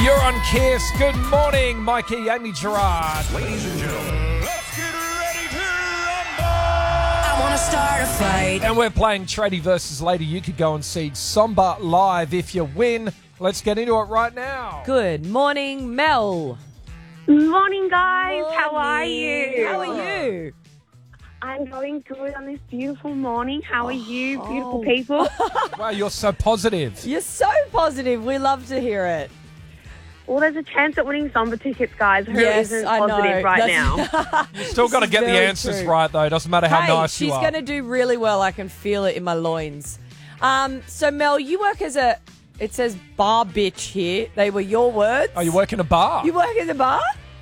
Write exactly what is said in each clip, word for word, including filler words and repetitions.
You're on Kiss. Good morning, Mikey, Amy Gerard. Ladies and gentlemen, let's get ready to rumble! I want to start a fight. And we're playing Tradie versus Lady. You could go and see Somba live if you win. Let's get into it right now. Good morning, Mel. Morning, guys. Morning. How are you? How are you? I'm going good on this beautiful morning. How are you, beautiful Oh. people? Wow, you're so positive. You're so positive. We love to hear it. Well, there's a chance at winning Somba tickets, guys. Who Yes, not I know. positive right That's- now? You've still got to is get the very answers true. right, though. Doesn't matter how hey, nice she's you are. going to do really well. I can feel it in my loins. Um, so, Mel, you work as a, it says bar bitch here. They were your words. Oh, you work in a bar? You work in a bar?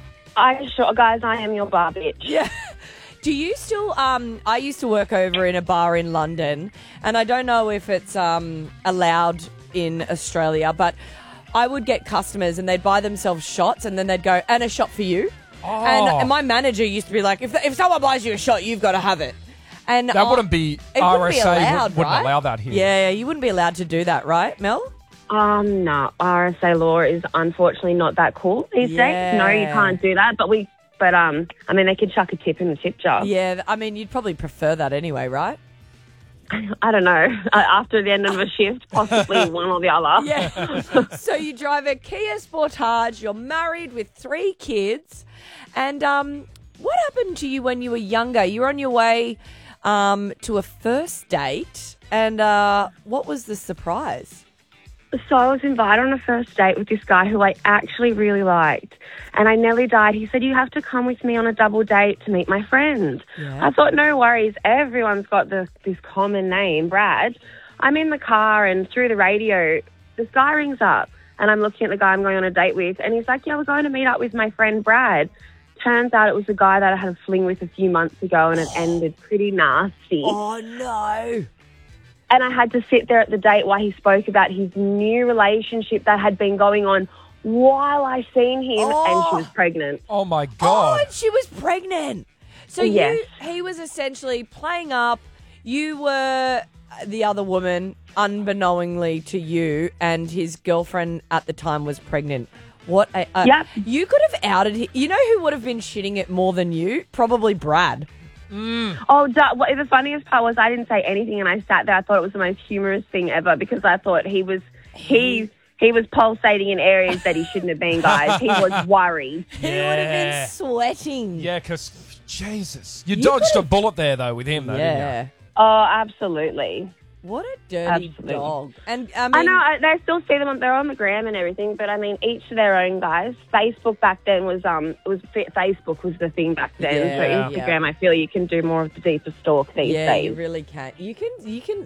I sure, guys, I am your bar bitch. Yeah. Do you still, um, I used to work over in a bar in London, and I don't know if it's um, allowed in Australia, but I would get customers and they'd buy themselves shots and then they'd go, and a shot for you. Oh. And, and my manager used to be like, if if someone buys you a shot, you've got to have it. And That I- wouldn't be, it R wouldn't S be A allowed, would, wouldn't right? allow that here. Yeah, you wouldn't be allowed to do that, right, Mel? Um, no, R S A law is unfortunately not that cool these Yeah. days. No, you can't do that. But we, but um, I mean, they could chuck a tip in the tip jar. Yeah, I mean, you'd probably prefer that anyway, right? I don't know. Uh, After the end of a shift, possibly one or the other. Yeah. So you drive a Kia Sportage. You're married with three kids. And um, what happened to you when you were younger? You were on your way um, to a first date. And uh, what was the surprise? So I was invited on a first date with this guy who I actually really liked. And I nearly died. He said, you have to come with me on a double date to meet my friend. Yeah. I thought, no worries. Everyone's got this, this common name, Brad. I'm in the car and through the radio, this guy rings up. And I'm looking at the guy I'm going on a date with. And he's like, yeah, we're going to meet up with my friend Brad. Turns out it was a guy that I had a fling with a few months ago and it ended pretty nasty. Oh, no. And I had to sit there at the date while he spoke about his new relationship that had been going on while I seen him, Oh. and she was pregnant. Oh, my Oh, God. and she was pregnant. So Yes. you, he was essentially playing up. You were the other woman, unbeknowingly to you, and his girlfriend at the time was pregnant. What? A, a, Yep. You could have outed him. You know who would have been shitting it more than you? Probably Brad. Oh, duh, what, the funniest part was I didn't say anything, and I sat there. I thought it was the most humorous thing ever because I thought he was he he was pulsating in areas that he shouldn't have been, guys. He was worried. He would have Yeah. been sweating. Yeah, because, Jesus. You, You dodged could've- a bullet there, though, with him, though, didn't you? Yeah. Oh, absolutely. What a dirty Absolutely. dog. And I mean, I know. I, they still see them. on- They're on the gram and everything, but I mean, each to their own, guys. Facebook back then was um, it was Facebook was the thing back then. Yeah, so Instagram, I feel you can do more of the deeper stalk these yeah, days. you really can. You can, you can